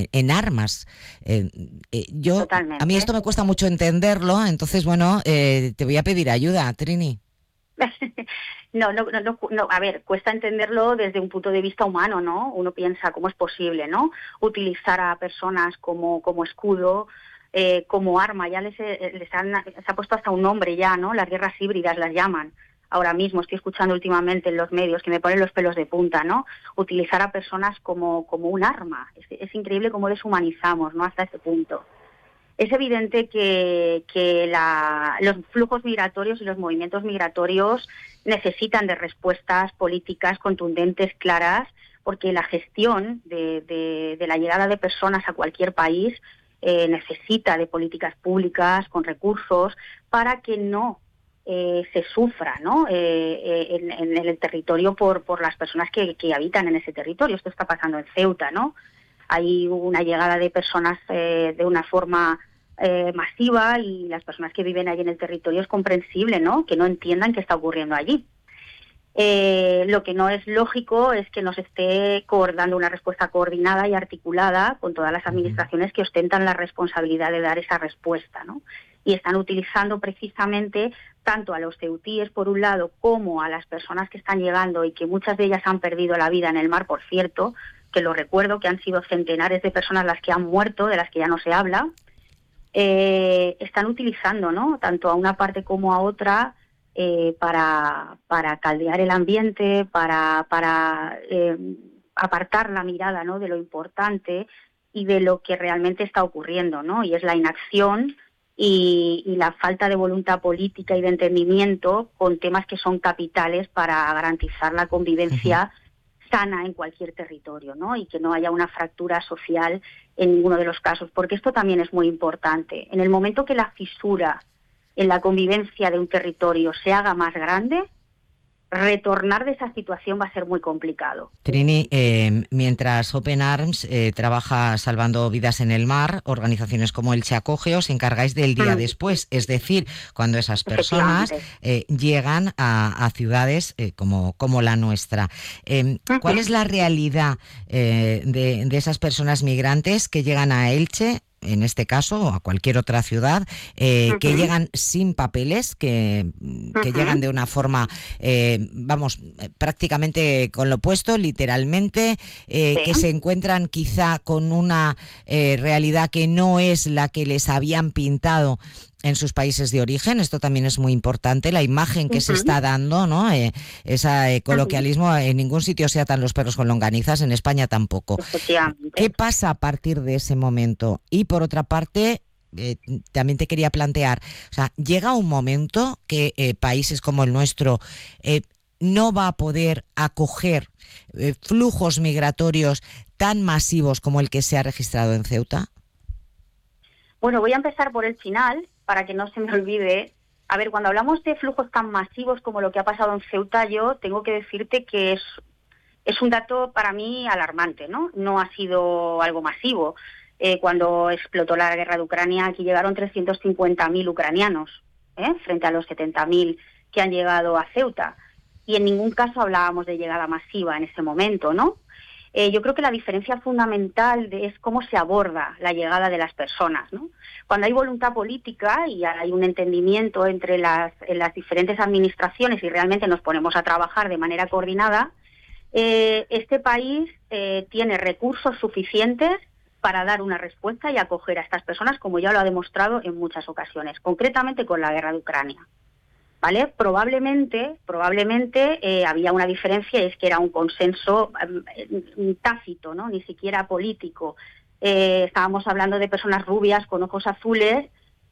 en armas. A mí esto me cuesta mucho entenderlo, entonces, bueno, te voy a pedir ayuda, Trini. No, a ver, cuesta entenderlo desde un punto de vista humano, ¿no? Uno piensa cómo es posible, ¿no? Utilizar a personas como escudo, como arma, ya se ha puesto hasta un nombre ya, ¿no? Las guerras híbridas las llaman. Ahora mismo estoy escuchando últimamente en los medios que me ponen los pelos de punta, ¿no? Utilizar a personas como un arma. Es increíble cómo deshumanizamos, ¿no? Hasta ese punto. Es evidente que los flujos migratorios y los movimientos migratorios necesitan de respuestas políticas contundentes, claras, porque la gestión de la llegada de personas a cualquier país necesita de políticas públicas con recursos para que no se sufra, ¿no? En el territorio por las personas que habitan en ese territorio. Esto está pasando en Ceuta, ¿no? Hay una llegada de personas de una forma masiva y las personas que viven allí en el territorio es comprensible, ¿no? Que no entiendan qué está ocurriendo allí. Lo que no es lógico es que nos esté dando una respuesta coordinada y articulada con todas las administraciones que ostentan la responsabilidad de dar esa respuesta, ¿no? Y están utilizando precisamente tanto a los ceutíes, por un lado, como a las personas que están llegando y que muchas de ellas han perdido la vida en el mar, por cierto, que lo recuerdo, que han sido centenares de personas las que han muerto, de las que ya no se habla. Están utilizando, ¿no? Tanto a una parte como a otra para caldear el ambiente, para apartar la mirada, ¿no? De lo importante y de lo que realmente está ocurriendo, ¿no? Y es la inacción y la falta de voluntad política y de entendimiento con temas que son capitales para garantizar la convivencia sana en cualquier territorio, ¿no? Y que no haya una fractura social en ninguno de los casos, porque esto también es muy importante. En el momento que la fisura en la convivencia de un territorio se haga más grande, retornar de esa situación va a ser muy complicado. Trini, mientras Open Arms trabaja salvando vidas en el mar, organizaciones como Elche Acoge os encargáis del día después, es decir, cuando esas personas llegan a ciudades como la nuestra. ¿Cuál es la realidad de esas personas migrantes que llegan a Elche, en este caso, o a cualquier otra ciudad, que llegan sin papeles, que llegan de una forma, prácticamente con lo opuesto, literalmente, que se encuentran quizá con una realidad que no es la que les habían pintado en sus países de origen? Esto también es muy importante, la imagen que se está dando, ¿no? Ese coloquialismo, en ningún sitio se atan los perros con longanizas, en España tampoco. ¿Qué pasa a partir de ese momento? Y por otra parte, también te quería plantear, o sea, llega un momento que países como el nuestro no va a poder acoger flujos migratorios tan masivos como el que se ha registrado en Ceuta. Bueno, voy a empezar por el final, para que no se me olvide. A ver, cuando hablamos de flujos tan masivos como lo que ha pasado en Ceuta, yo tengo que decirte que es un dato para mí alarmante, ¿no? No ha sido algo masivo. Cuando explotó la guerra de Ucrania, aquí llegaron 350.000 ucranianos, frente a los 70.000 que han llegado a Ceuta. Y en ningún caso hablábamos de llegada masiva en ese momento, ¿no? Yo creo que la diferencia fundamental es cómo se aborda la llegada de las personas, ¿no? Cuando hay voluntad política y hay un entendimiento entre las diferentes administraciones y realmente nos ponemos a trabajar de manera coordinada, este país tiene recursos suficientes para dar una respuesta y acoger a estas personas, como ya lo ha demostrado en muchas ocasiones, concretamente con la guerra de Ucrania. ¿Vale? Probablemente había una diferencia, es que era un consenso tácito, ¿no? Ni siquiera político. Estábamos hablando de personas rubias con ojos azules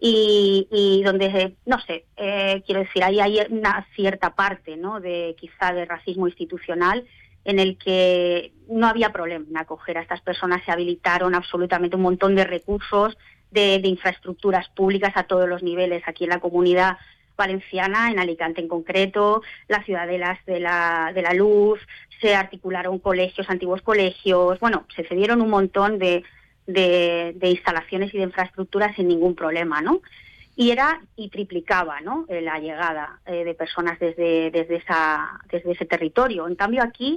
y donde, no sé, quiero decir, ahí hay una cierta parte, ¿no? Quizá de racismo institucional en el que no había problema en acoger a estas personas. Se habilitaron absolutamente un montón de recursos, de infraestructuras públicas a todos los niveles aquí en la comunidad valenciana, en Alicante en concreto, las ciudadelas de la luz, se articularon colegios, antiguos colegios, bueno, se cedieron un montón de instalaciones y de infraestructuras sin ningún problema, ¿no? Y triplicaba, ¿no? La llegada de personas desde ese territorio. En cambio aquí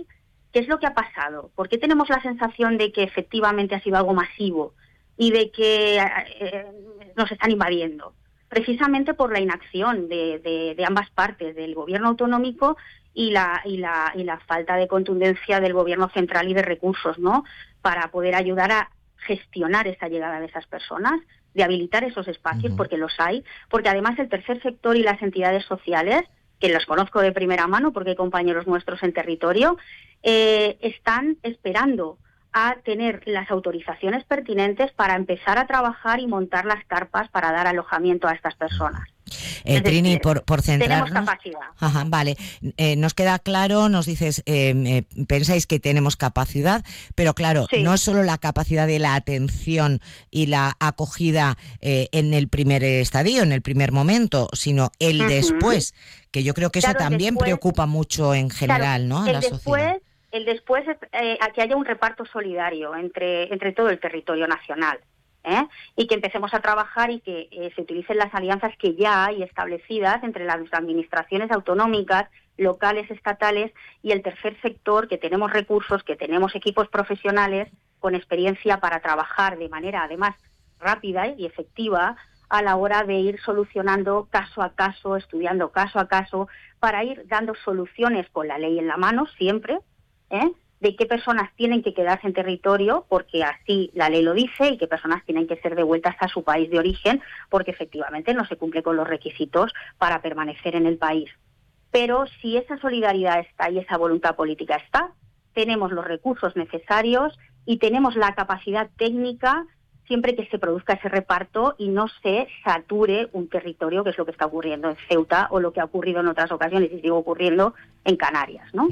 ¿qué es lo que ha pasado? ¿Por qué tenemos la sensación de que efectivamente ha sido algo masivo y de que nos están invadiendo? Precisamente por la inacción de ambas partes, del gobierno autonómico y la falta de contundencia del gobierno central y de recursos, ¿no?, para poder ayudar a gestionar esa llegada de esas personas, de habilitar esos espacios, porque los hay, porque además el tercer sector y las entidades sociales, que los conozco de primera mano porque hay compañeros nuestros en territorio, están esperando a tener las autorizaciones pertinentes para empezar a trabajar y montar las carpas para dar alojamiento a estas personas. Trini, por centrarnos... Tenemos capacidad. Ajá, vale. Nos queda claro, nos dices, pensáis que tenemos capacidad, pero claro, sí, no es solo la capacidad de la atención y la acogida en el primer estadio, en el primer momento, sino el después, que yo creo que eso también preocupa mucho en general, ¿no?, a la sociedad. El después es a que haya un reparto solidario entre todo el territorio nacional, y que empecemos a trabajar y que se utilicen las alianzas que ya hay establecidas entre las administraciones autonómicas, locales, estatales y el tercer sector, que tenemos recursos, que tenemos equipos profesionales con experiencia para trabajar de manera además rápida y efectiva a la hora de ir solucionando caso a caso, estudiando caso a caso, para ir dando soluciones con la ley en la mano siempre, de qué personas tienen que quedarse en territorio, porque así la ley lo dice, y qué personas tienen que ser devueltas a su país de origen, porque efectivamente no se cumple con los requisitos para permanecer en el país. Pero si esa solidaridad está y esa voluntad política está, tenemos los recursos necesarios y tenemos la capacidad técnica siempre que se produzca ese reparto y no se sature un territorio, que es lo que está ocurriendo en Ceuta o lo que ha ocurrido en otras ocasiones y sigue ocurriendo en Canarias, ¿no?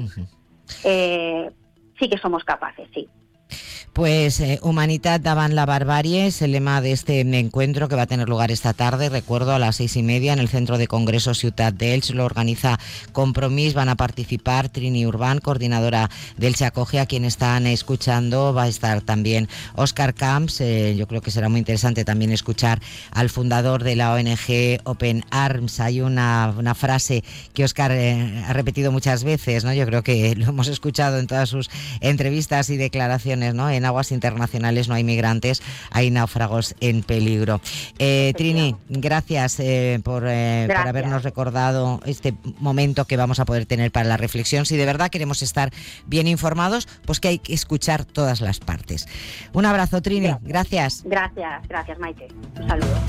Sí que somos capaces, sí. Pues Humanitat davant la barbarie es el lema de este encuentro que va a tener lugar esta tarde, recuerdo, a las 6:30 en el Centro de Congresos Ciutat d'Elx. Lo organiza Compromís, van a participar Trini Urbán, coordinadora del Se Acoge, a quien están escuchando. Va a estar también Óscar Camps. Yo creo que será muy interesante también escuchar al fundador de la ONG Open Arms. Hay una frase que Óscar ha repetido muchas veces, ¿no? Yo creo que lo hemos escuchado en todas sus entrevistas y declaraciones, ¿no? En aguas internacionales no hay migrantes, hay náufragos en peligro. Trini, gracias por habernos recordado este momento que vamos a poder tener para la reflexión. Si de verdad queremos estar bien informados, pues que hay que escuchar todas las partes. Un abrazo, Trini. Gracias. Gracias, Maite. Un saludo.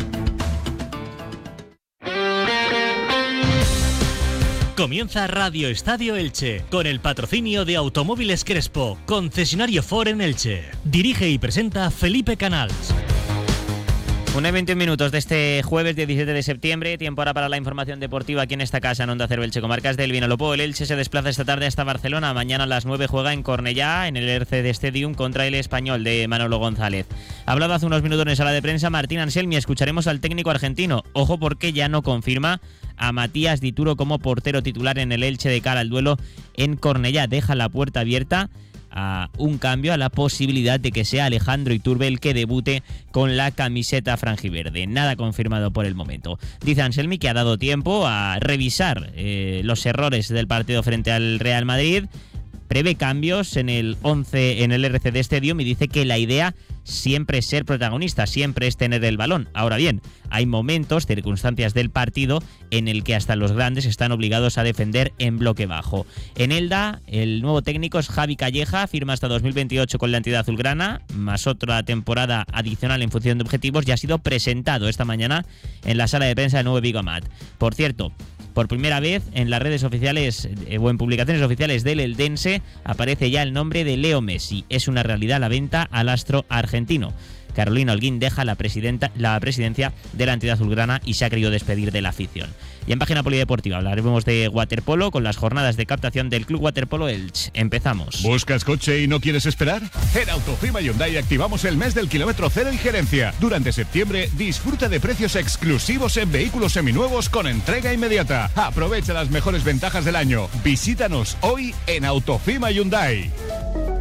Comienza Radio Estadio Elche, con el patrocinio de Automóviles Crespo, concesionario Ford en Elche. Dirige y presenta Felipe Canals. 1:21 de este jueves 17 de septiembre, tiempo ahora para la información deportiva aquí en esta casa en Onda Cero Elche, comarcas del Vinalopó. El Elche se desplaza esta tarde hasta Barcelona. Mañana a las 9 juega en Cornellá, en el RCD Stadium, contra el Español de Manolo González. Hablaba hace unos minutos en sala de prensa Martín Anselmi. Escucharemos al técnico argentino. Ojo, porque ya no confirma a Matías Dituro como portero titular en el Elche de cara al duelo en Cornellá. Deja la puerta abierta a un cambio, a la posibilidad de que sea Alejandro Iturbe el que debute con la camiseta franjiverde. Nada confirmado por el momento. Dice Anselmi que ha dado tiempo a revisar los errores del partido frente al Real Madrid. Prevé cambios en el 11 en el RCD Stadium y dice que la idea siempre es ser protagonista, siempre es tener el balón. Ahora bien, hay momentos, circunstancias del partido en el que hasta los grandes están obligados a defender en bloque bajo. En Elda, el nuevo técnico es Javi Calleja, firma hasta 2028 con la entidad azulgrana, más otra temporada adicional en función de objetivos, y ha sido presentado esta mañana en la sala de prensa de Nuevo Vigo Amat. Por cierto, por primera vez en las redes oficiales o en publicaciones oficiales del Eldense aparece ya el nombre de Leo Messi. Es una realidad la venta al astro argentino. Carolina Holguín deja la presidencia de la entidad azulgrana y se ha querido despedir de la afición. Y en página polideportiva hablaremos de waterpolo con las jornadas de captación del Club Waterpolo Elche. Empezamos. ¿Buscas coche y no quieres esperar? En Autofima Hyundai activamos el mes del kilómetro cero y gerencia. Durante septiembre disfruta de precios exclusivos en vehículos seminuevos con entrega inmediata. Aprovecha las mejores ventajas del año. Visítanos hoy en Autofima Hyundai.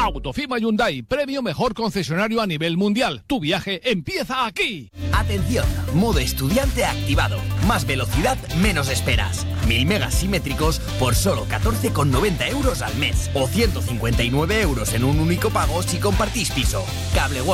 Autofima Hyundai, premio mejor concesionario a nivel mundial. Tu viaje empieza aquí. Atención, modo estudiante activado. Más velocidad, menos esperas. 1000 megas simétricos por solo 14,90 euros al mes. O 159 euros en un único pago si compartís piso. Cable World.